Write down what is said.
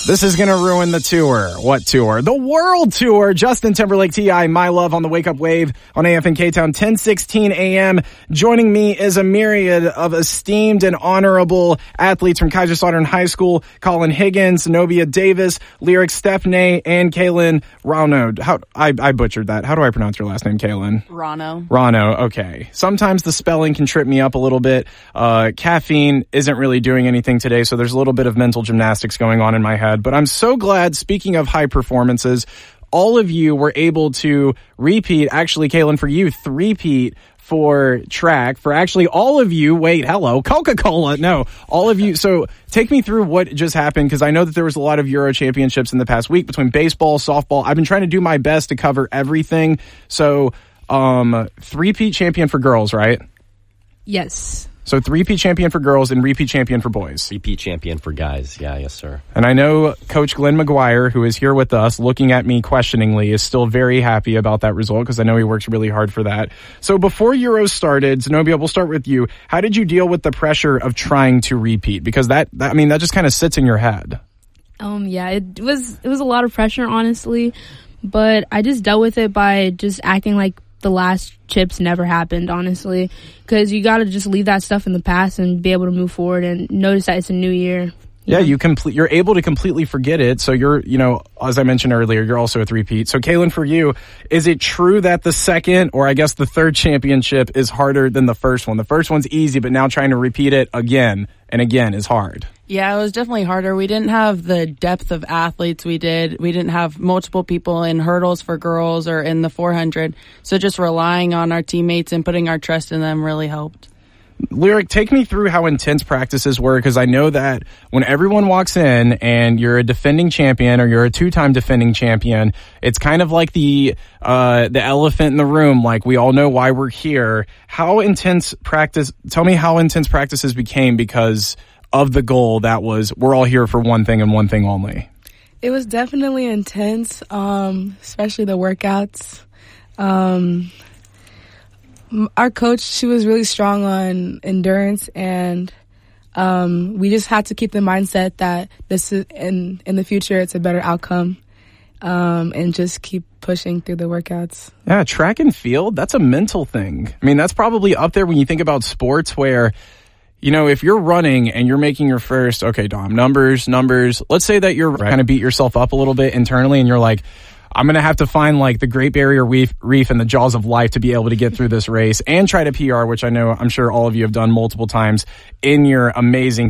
This is going to ruin the tour. What tour? The World Tour. Justin Timberlake, T.I., My Love on the Wake Up Wave on AFN K-Town, 10:16 a.m. Joining me is a myriad of esteemed and honorable athletes from Kaiserslautern High School. Colin Higgins, Zenobia Davis, Lyric Stepney, and Kaylin Rano. I butchered that. How do I pronounce your last name, Kaylin? Rano. Okay. Sometimes the spelling can trip me up a little bit. Caffeine isn't really doing anything today, so there's a little bit of mental gymnastics going on in my head. But I'm so glad, speaking of high performances, all of you were able to repeat, actually, Kaylin, for you, three-peat for track. For actually all of you, Coca-Cola, no, all of you. So take me through what just happened, because I know that there was a lot of Euro championships in the past week between baseball, softball. I've been trying to do my best to cover everything. So three-peat champion for girls, right? Yes. So three-peat champion for girls and repeat champion for boys. Repeat champion for guys. Yeah, yes, sir. And I know Coach Glenn McGuire, who is here with us, looking at me questioningly, is still very happy about that result, because I know he works really hard for that. So before Euros started, Zenobia, we'll start with you. How did you deal with the pressure of trying to repeat? Because that just kind of sits in your head. Yeah, it was a lot of pressure, honestly, but I just dealt with it by just acting like the last chips never happened, honestly, because you got to just leave that stuff in the past and be able to move forward and notice that it's a new year. Yeah, you're able to completely forget it. So you're, as I mentioned earlier, you're also a three-peat. So Kaylin, for you, is it true that the second, or I guess the third championship is harder than the first one? The first one's easy, but now trying to repeat it again and again is hard. Yeah, it was definitely harder. We didn't have the depth of athletes we did. We didn't have multiple people in hurdles for girls or in the 400. So just relying on our teammates and putting our trust in them really helped. Lyric, take me through how intense practices were, because I know that when everyone walks in and you're a defending champion or you're a two-time defending champion, it's kind of like the elephant in the room, like we all know why we're here. Tell me how intense practices became because of the goal that was, we're all here for one thing and one thing only. It was definitely intense, especially the workouts. Our coach, she was really strong on endurance, and we just had to keep the mindset that this is in the future it's a better outcome, and just keep pushing through the workouts. Yeah, track and field, that's a mental thing. I mean, that's probably up there when you think about sports where, if you're running and you're making your first, okay, Dom, numbers, let's say that you're kind of beat yourself up a little bit internally and you're like, I'm going to have to find like the Great Barrier Reef and the jaws of life to be able to get through this race and try to PR, which I'm sure all of you have done multiple times in your amazing